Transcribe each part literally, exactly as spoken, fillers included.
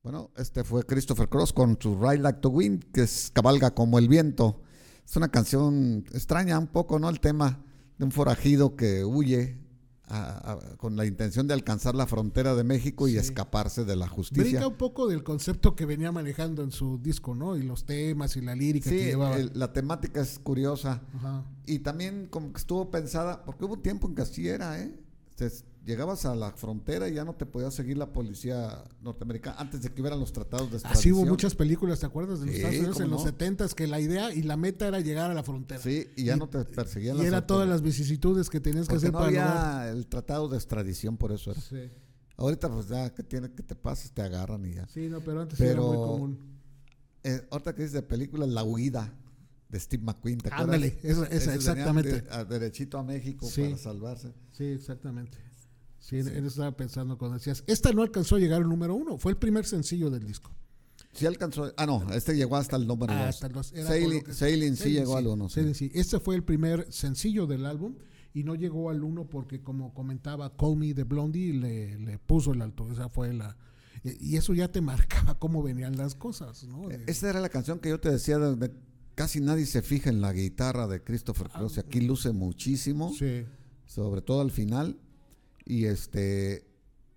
Bueno, este fue Christopher Cross con su Ride Like to Wind, que es Cabalga como el viento. Es una canción extraña un poco, ¿no? El tema de un forajido que huye a, a, con la intención de alcanzar la frontera de México y sí. escaparse de la justicia. Brinca un poco del concepto que venía manejando en su disco, ¿no? Y los temas y la lírica sí, que llevaba. Sí, la temática es curiosa. Ajá. Y también como que estuvo pensada, porque hubo un tiempo en que así era, ¿eh? Entonces, llegabas a la frontera y ya no te podía seguir la policía norteamericana antes de que hubieran los tratados de extradición. Así hubo muchas películas, ¿te acuerdas? De los sí, Estados Unidos en no? los setentas, que la idea y la meta era llegar a la frontera. Sí, y ya y, no te perseguían y las era autoridades. Todas las vicisitudes que tenías que Porque hacer no para había lograr. el tratado de extradición, por eso era. Sí. Ahorita pues ya que tiene que te pases, te agarran y ya. Sí, no, pero antes pero, era muy común. Eh, ahorita que dices de película, La Huida, de Steve McQueen, ¿te acuerdas? Ándale, esa, esa exactamente. De, a, derechito a México sí. para salvarse. Sí, exactamente. Sí, sí. Él estaba pensando cuando decías, esta no alcanzó a llegar al número uno, fue el primer sencillo del disco. Sí alcanzó, ah no, este llegó hasta el número ah, dos. Hasta los, Sailing, que, Sailing sí Sailing, llegó sí, al uno. Sí. Sí. Este fue el primer sencillo del álbum y no llegó al uno porque, como comentaba, Call Me de Blondie le, le puso el alto, esa fue la... Y eso ya te marcaba cómo venían las cosas, ¿no? De, esa era la canción que yo te decía, de, de, casi nadie se fija en la guitarra de Christopher Cross, ah, aquí luce muchísimo, sí. sobre todo al final, y este...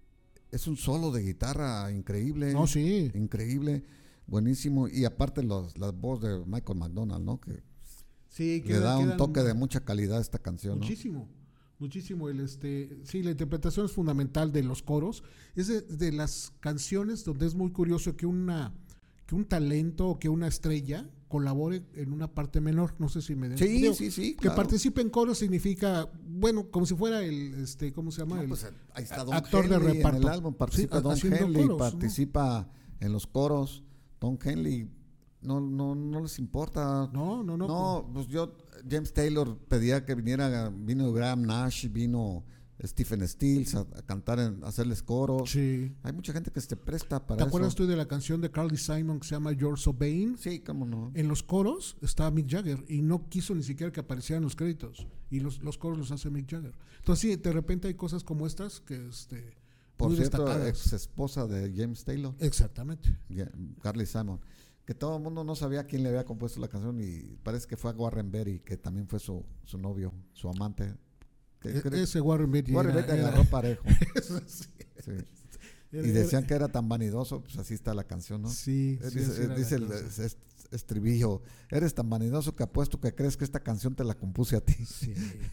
es un solo de guitarra increíble. No, sí. Increíble, buenísimo. Y aparte los, la voz de Michael McDonald, ¿no? Que sí, le quedan, da un quedan toque de mucha calidad a esta canción, muchísimo, ¿no? Muchísimo. El, este, sí, la interpretación es fundamental de los coros. Es de, de las canciones donde es muy curioso que una que un talento o que una estrella colabore en una parte menor, no sé si me den. Sí, digo, sí, sí, que claro. participe en coro significa, bueno, como si fuera el, este, ¿cómo se llama? No, el pues, ahí está Don actor Henley de reparto. En el álbum participa sí, Don Henley, coros, participa ¿no? en los coros. Don Henley, no, no, no les importa. No, no, no. No, pues yo, James Taylor pedía que viniera, vino Graham Nash, vino Stephen Stills a, a cantar, en, a hacerles coros. Sí. Hay mucha gente que se presta para ¿Te eso. acuerdas tú de la canción de Carly Simon que se llama You're So Vain? Sí, cómo no. En los coros está Mick Jagger y no quiso ni siquiera que aparecieran los créditos y los, los coros los hace Mick Jagger. Entonces sí, de repente hay cosas como estas que este por muy cierto, destacadas. ex esposa de James Taylor. Exactamente. Yeah, Carly Simon. Que todo el mundo no sabía quién le había compuesto la canción y parece que fue a Warren Beatty, que también fue su, su novio, su amante. Que, e ese Warren Beatty Warren Beatty agarró parejo. sí. Sí. Era, y decían era, que era tan vanidoso, pues así está la canción, ¿no? Sí, eh, sí dice, dice el es, estribillo, eres tan vanidoso que apuesto que crees que esta canción te la compuse a ti. Sí.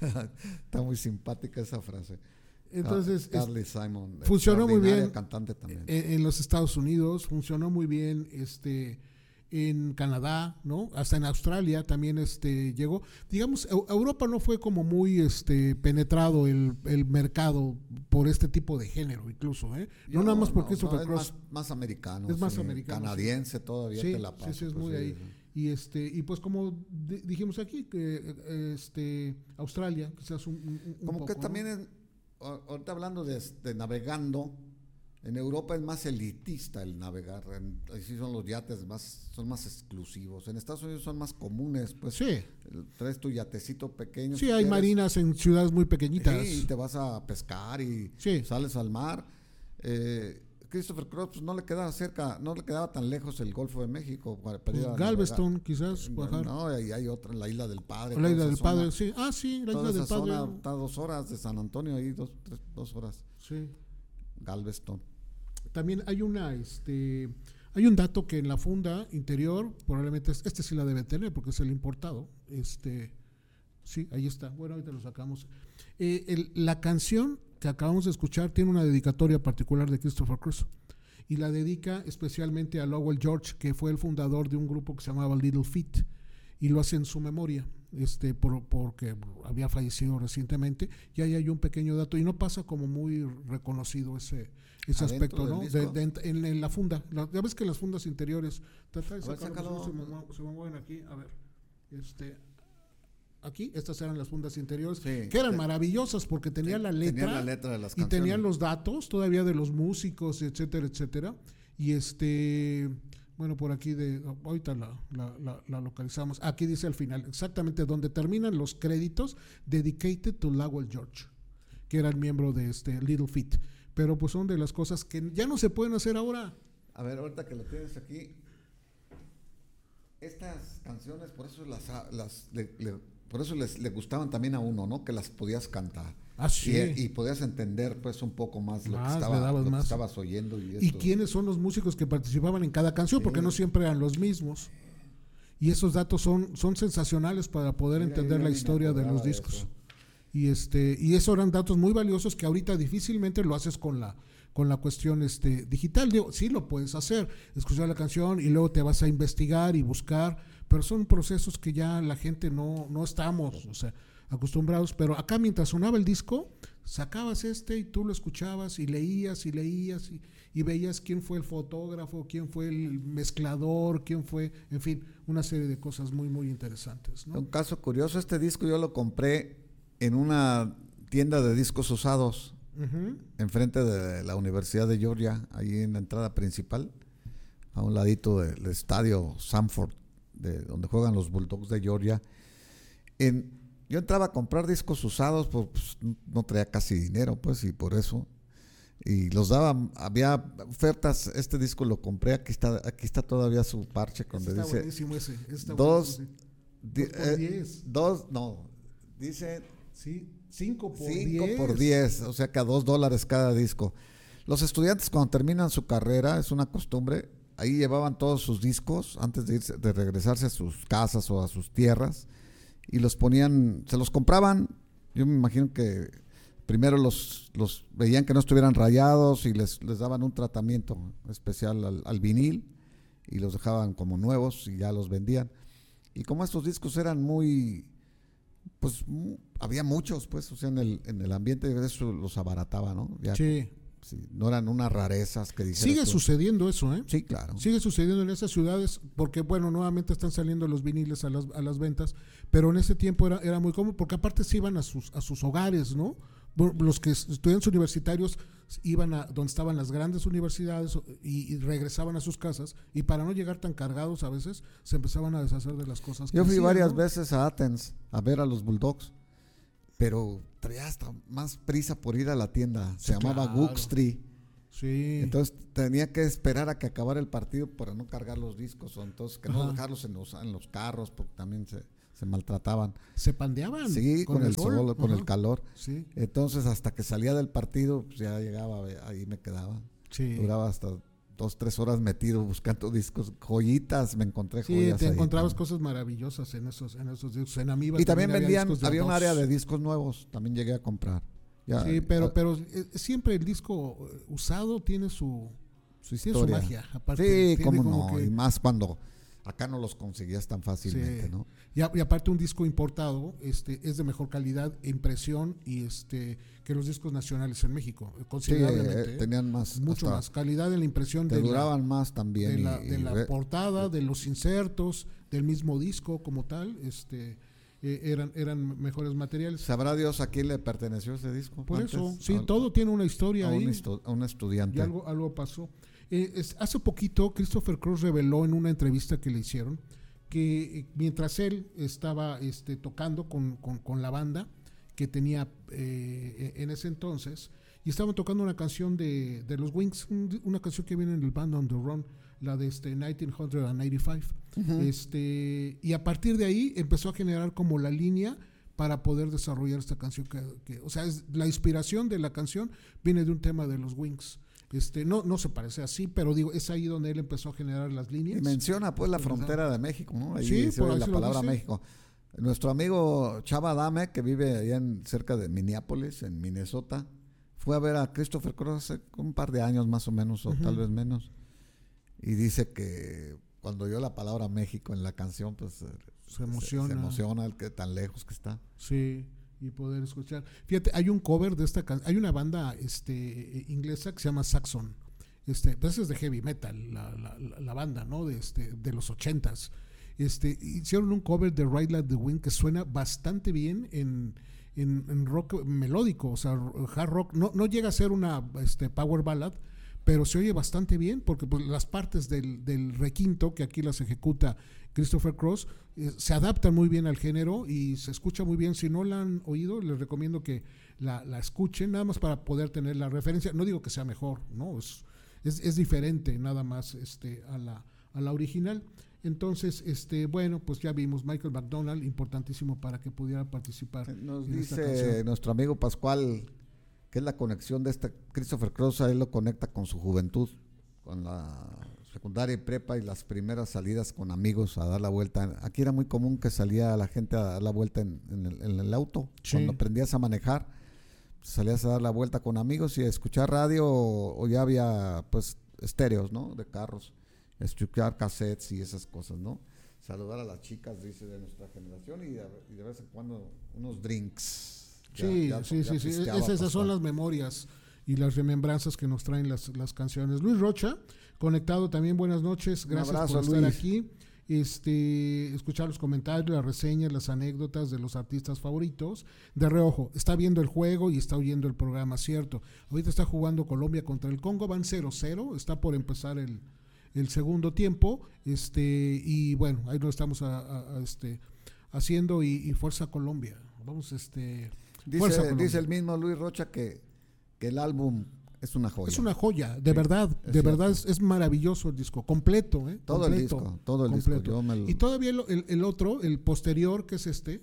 Está muy simpática esa frase. Entonces, Carly es, Simon, funcionó muy bien cantante también. En, en los Estados Unidos, funcionó muy bien este en Canadá, ¿no? Hasta en Australia también este llegó. Digamos, Europa no fue como muy este penetrado el, el mercado por este tipo de género, incluso, ¿eh? No, no nada más porque no, no, es Cross. Más, más americano. Es más sí, americano. Canadiense sí. Todavía sí, te la paso. Sí, sí, es pues, muy sí, ahí. Sí. Y este y pues como d- dijimos aquí que este Australia quizás un, un, un como poco, que también ¿no? en, ahorita hablando de, de navegando. En Europa es más elitista el navegar, en, así son los yates más, son más exclusivos. En Estados Unidos son más comunes, pues. Sí. Traes tu yatecito pequeño. Sí, si hay quieres, marinas en ciudades muy pequeñitas. Sí, y te vas a pescar y sí. sales al mar. Eh, Christopher Cross pues, no le quedaba cerca, no le quedaba tan lejos el Golfo de México. Para pues Galveston, quizás. No, no, ahí hay otra, la Isla del Padre. La Isla del Padre, sí. Ah, sí, la Isla del Padre. Zona, está a dos horas de San Antonio, ahí dos, tres, dos horas. Sí. Galveston. También hay una, este, hay un dato que en la funda interior, probablemente este sí la debe tener porque es el importado. Este, sí, ahí está. Bueno, ahorita lo sacamos. Eh, el, la canción que acabamos de escuchar tiene una dedicatoria particular de Christopher Cross y la dedica especialmente a Lowell George, que fue el fundador de un grupo que se llamaba Little Feat, y lo hace en su memoria. Este, por, porque había fallecido recientemente, y ahí hay un pequeño dato, y no pasa como muy reconocido ese, ese aspecto, ¿no? De, de, en, en la funda, la, ya ves que las fundas interiores, trata de sacarlo, se, me, se me mueven aquí, a ver, este, aquí, estas eran las fundas interiores, sí, que eran sí. maravillosas porque tenían la letra, tenía la letra de las y tenían los datos todavía de los músicos, etcétera, etcétera, y este... Bueno, por aquí, de ahorita la, la, la, la localizamos. Aquí dice al final, exactamente donde terminan los créditos, dedicated to Lowell George, que era el miembro de este Little Feat. Pero pues son de las cosas que ya no se pueden hacer ahora. A ver, ahorita que lo tienes aquí, estas canciones, por eso las, las le, le, por eso les, le gustaban también a uno, ¿no? Que las podías cantar. Ah, sí. Y, y podías entender pues un poco más lo, Más, que, estaba, lo más. que estabas oyendo. ¿Y, ¿Y esto? quiénes son los músicos que participaban en cada canción? Sí. Porque no siempre eran los mismos. Y esos datos son, son sensacionales para poder Mira, entender la historia de los discos. De y este y esos eran datos muy valiosos que ahorita difícilmente lo haces con la con la cuestión este digital. Digo, sí lo puedes hacer, escuchar la canción y luego te vas a investigar y buscar, pero son procesos que ya la gente no, no estamos, o sea, acostumbrados. Pero acá mientras sonaba el disco, sacabas este y tú lo escuchabas y leías y leías y, y veías quién fue el fotógrafo, quién fue el mezclador, quién fue, en fin, una serie de cosas muy, muy interesantes, ¿no? Un caso curioso, este disco yo lo compré en una tienda de discos usados. Uh-huh. Enfrente de la Universidad de Georgia, ahí en la entrada principal, a un ladito del estadio Sanford, de donde juegan los Bulldogs de Georgia. En, yo entraba a comprar discos usados, pues no traía casi dinero, pues, y por eso. Y los daban, había ofertas. Este disco lo compré, aquí está, aquí está todavía su parche donde está dice buenísimo ese, está dos, buenísimo. Di, dos por diez. Eh, dos, no, dice sí. cinco por cinco por diez, o sea que a dos dólares cada disco. Los estudiantes cuando terminan su carrera, es una costumbre, ahí llevaban todos sus discos antes de irse, de regresarse a sus casas o a sus tierras y los ponían, se los compraban. Yo me imagino que primero los, los veían que no estuvieran rayados y les, les daban un tratamiento especial al, al vinil y los dejaban como nuevos y ya los vendían. Y como estos discos eran muy... pues m- había muchos, pues, o sea, en el, en el ambiente eso los abarataba, ¿no? Ya, sí. sí. No eran unas rarezas que dijeras Sigue tú. sucediendo eso, ¿eh? Sí, claro. Sigue sucediendo en esas ciudades porque, bueno, nuevamente están saliendo los viniles a las, a las ventas, pero en ese tiempo era, era muy cómodo porque aparte se iban a sus, a sus hogares, ¿no? Los que estudiantes universitarios iban a donde estaban las grandes universidades y, y regresaban a sus casas y para no llegar tan cargados a veces se empezaban a deshacer de las cosas que Yo fui hacían, varias ¿no? veces a Athens a ver a los Bulldogs, pero traía hasta más prisa por ir a la tienda. Se Sí, llamaba claro. Gook Street. Sí. Entonces tenía que esperar a que acabara el partido para no cargar los discos, o entonces que no Ajá. dejarlos en los, en los carros porque también se, se maltrataban. Se pandeaban. Sí, con, con el, el sol, sol con Ajá. el calor. Sí. Entonces hasta que salía del partido, pues ya llegaba, ahí me quedaba. Sí. Duraba hasta dos, tres horas metido buscando discos, joyitas, me encontré joyas. Sí, te ahí, encontrabas ¿no? cosas maravillosas en esos, en esos discos. En Amiba y también, también vendían, había, había un dos. área de discos nuevos, también llegué a comprar. Ya, sí, pero, a, pero eh, siempre el disco usado tiene su, su tiene su magia. Aparte, sí, cómo no, que, y más cuando acá no los conseguías tan fácilmente, sí. ¿no? Y, a, y aparte un disco importado este, es de mejor calidad, impresión y este que los discos nacionales en México, considerablemente. Sí, eh, tenían más. Mucho más calidad en la impresión. Te de duraban la, más también. De la, y, de y la re, portada, de los insertos, del mismo disco como tal, este... Eh, eran, eran mejores materiales. ¿Sabrá Dios a quién le perteneció ese disco? Por antes? eso, sí, a, todo tiene una historia a ahí. Un estu, a un estudiante. Y algo, algo pasó. Eh, es, hace poquito, Christopher Cross reveló en una entrevista que le hicieron que eh, mientras él estaba este, tocando con, con, con la banda que tenía eh, en ese entonces, y estaban tocando una canción de, de los Wings, una canción que viene en el Band on the Run, la de este nineteen ninety-five. Uh-huh. Este, y a partir de ahí empezó a generar como la línea para poder desarrollar esta canción que, que o sea, es, la inspiración de la canción viene de un tema de los Wings. Este, no, no se parece así, pero digo, es ahí donde él empezó a generar las líneas. Y menciona pues la frontera de México, ¿no? Ahí sí, se por oye la palabra dice. México. Nuestro amigo Chava Adame, que vive allá en, cerca de Minneapolis, en Minnesota, fue a ver a Christopher Cross hace un par de años más o menos, o uh-huh. tal vez menos. Y dice que cuando oyó la palabra México en la canción, pues se emociona. Se, se emociona el que tan lejos que está. Sí, y poder escuchar. Fíjate, hay un cover de esta canción, hay una banda este, inglesa que se llama Saxon. Este, pues es de heavy metal, la, la, la banda, ¿no? De, este, de los ochentas. Este, hicieron un cover de Ride Like the Wind que suena bastante bien en, en, en rock melódico, o sea, hard rock. No, no llega a ser una este, power ballad, pero se oye bastante bien porque pues, las partes del, del requinto que aquí las ejecuta Christopher Cross eh, se adaptan muy bien al género y se escucha muy bien. Si no la han oído, les recomiendo que la, la escuchen, nada más para poder tener la referencia. No digo que sea mejor, ¿no? Es, es, es diferente nada más este, a, la, a la original. Entonces, este, bueno, pues ya vimos Michael McDonald, importantísimo para que pudiera participar. Nos en esta dice canción. nuestro amigo Pascual que es la conexión de este Christopher Cross, a él lo conecta con su juventud, con la secundaria y prepa y las primeras salidas con amigos a dar la vuelta. Aquí era muy común que salía la gente a dar la vuelta en, en, el, en el auto, Sí. cuando aprendías a manejar, salías a dar la vuelta con amigos y a escuchar radio o, o ya había pues estéreos, ¿no? De carros. Escuchar cassettes y esas cosas, ¿no? Saludar a las chicas, dice, de nuestra generación y de, y de vez en cuando unos drinks. Ya, Sí, ya, sí, ya sí, sí. pisteaba Es, esas son Pascual. las memorias y las remembranzas que nos traen las, las canciones. Luis Rocha, conectado también, buenas noches, gracias Un abrazo, por estar Luis. aquí. Este, escuchar los comentarios, las reseñas, las anécdotas de los artistas favoritos. De reojo, está viendo el juego y está oyendo el programa, cierto. Ahorita está jugando Colombia contra el Congo, van cero cero, está por empezar el, el segundo tiempo, este, y bueno, ahí lo estamos a, a, a, este, haciendo y, y fuerza Colombia. Vamos, este, fuerza Dice, Colombia. dice el mismo Luis Rocha que, que el álbum es una joya. Es una joya, de Sí, verdad, es de verdad cierto. es, es maravilloso el disco, completo, ¿eh? Todo completo, el disco, todo el completo. disco. Yo me lo- Y todavía el, el, el otro, el posterior, que es este,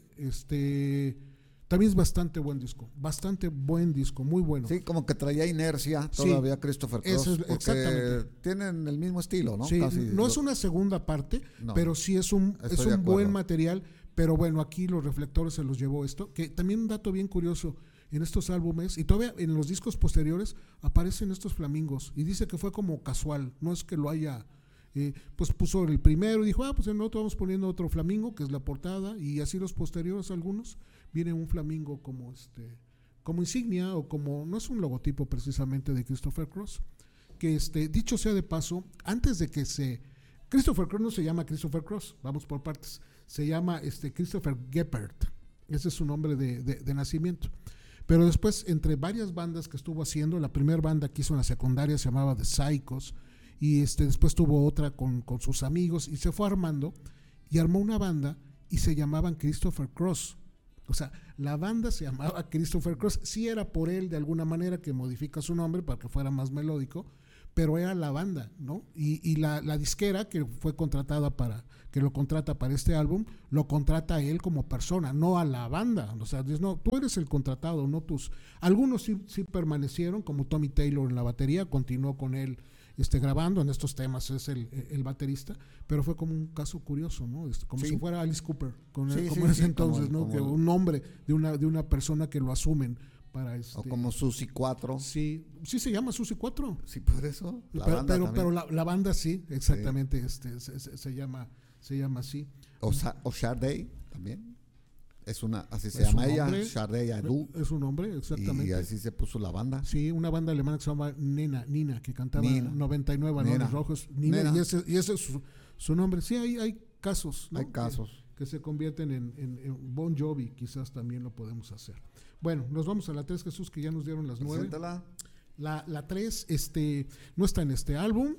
este, también es bastante buen disco, bastante buen disco, muy bueno. Sí, como que traía inercia Sí, todavía Christopher Cross, eso es- porque exactamente. tienen el mismo estilo, ¿no? Sí, Casi no es lo- una segunda parte, No. pero sí es un, Estoy es de un acuerdo. buen material. Pero bueno, aquí los reflectores se los llevó esto. Que también un dato bien curioso, en estos álbumes, y todavía en los discos posteriores, aparecen estos flamingos. Y dice que fue como casual, no es que lo haya... Eh, pues puso el primero y dijo, ah, pues en otro vamos poniendo otro flamingo, que es la portada, y así los posteriores algunos, viene un flamingo como este como insignia o como, no es un logotipo precisamente de Christopher Cross, que este, dicho sea de paso, antes de que se, Christopher Cross no se llama Christopher Cross, vamos por partes, se llama este Christopher Geppert, ese es su nombre de, de, de nacimiento. Pero después, entre varias bandas que estuvo haciendo, la primera banda que hizo en la secundaria se llamaba The Psychos, y este, después tuvo otra con, con sus amigos, y se fue armando, y armó una banda, y se llamaban Christopher Cross. O sea, la banda se llamaba Christopher Cross, sí era por él de alguna manera que modifica su nombre para que fuera más melódico, pero era la banda, ¿no? Y, y la, la disquera que fue contratada para, que lo contrata para este álbum, lo contrata a él como persona, no a la banda. O sea, dice, no, tú eres el contratado, no tus. Algunos sí, sí permanecieron, como Tommy Taylor en la batería, continuó con él este, grabando en estos temas, es el, el baterista, pero fue como un caso curioso, ¿no? Este, como Sí. si fuera Alice Cooper, con Sí, el, como sí, en ese sí, entonces, como- ¿no? como Que el- un nombre de una, de una persona que lo asumen para este. O como Susi cuatro. Sí, sí se llama Susi cuatro. Sí, por eso. La pero banda pero, también. pero la, la banda sí, exactamente, este, se, se- se llama, se llama así. O, Sa- o Sharday también. Es una, así se Es llama un ella, nombre. Sharday Adu. Es un nombre, exactamente. Y así se puso la banda. Sí, una banda alemana que se llama Nena, Nina, que cantaba Nina. noventa y nueve Balones Nena. Rojos. Nina, Nena. y ese, y ese es su, su nombre. Sí, hay, hay casos, ¿no? Hay casos. Que, que se convierten en, en, en Bon Jovi, quizás también lo podemos hacer. Bueno, nos vamos a la tres, Jesús, que ya nos dieron las nueve. Preséntala. La, la tres este, no está en este álbum,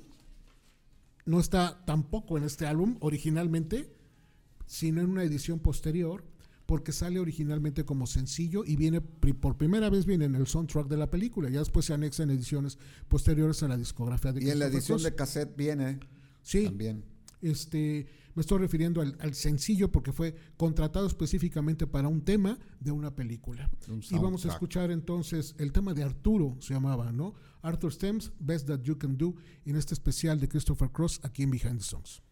no está tampoco en este álbum originalmente, sino en una edición posterior, porque sale originalmente como sencillo y viene por primera vez viene en el soundtrack de la película, ya después se anexa en ediciones posteriores a la discografía de Y en la Christopher edición Cross. de cassette viene Sí, también. este, me estoy refiriendo al, al sencillo porque fue contratado específicamente para un tema de una película. Un Y vamos a soundtrack. escuchar entonces el tema de Arturo, se llamaba, ¿no? Arthur Stems, Best That You Can Do, en este especial de Christopher Cross aquí en Behind the Songs.